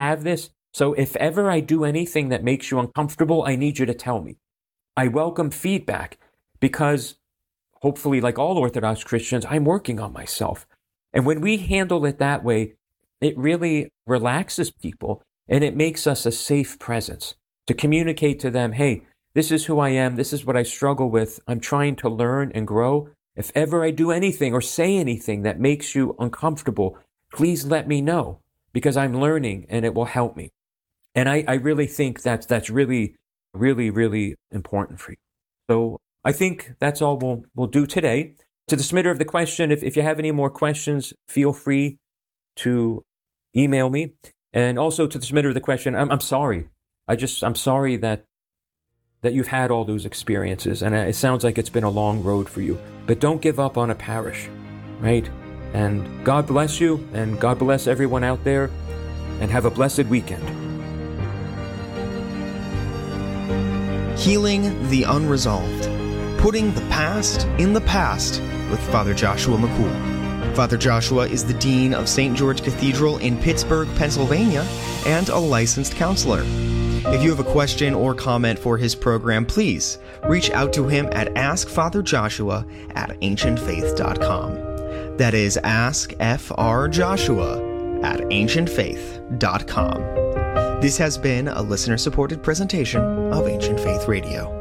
have this. So if ever I do anything that makes you uncomfortable, I need you to tell me. I welcome feedback because hopefully, like all Orthodox Christians, I'm working on myself. And when we handle it that way, it really relaxes people and it makes us a safe presence to communicate to them, hey, this is who I am. This is what I struggle with. I'm trying to learn and grow. If ever I do anything or say anything that makes you uncomfortable, please let me know because I'm learning and it will help me. And I really think that's really, really, really important for you. So I think that's all we'll do today. To the submitter of the question, if you have any more questions, feel free to email me. And also to the submitter of the question, I'm sorry. I'm sorry that you've had all those experiences. And it sounds like it's been a long road for you. But don't give up on a parish, right? And God bless you, and God bless everyone out there, and have a blessed weekend. Healing the Unresolved. Putting the Past in the Past with Father Joshua McCool. Father Joshua is the Dean of St. George Cathedral in Pittsburgh, Pennsylvania, and a licensed counselor. If you have a question or comment for his program, please reach out to him at askfatherjoshua@ancientfaith.com. That is askfrjoshua@ancientfaith.com. This has been a listener-supported presentation of Ancient Faith Radio.